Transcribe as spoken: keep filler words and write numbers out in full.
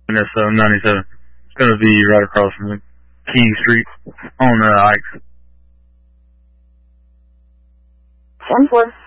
S O ninety-seven. It's going to be right across from King Street on uh, Ike's. ten four.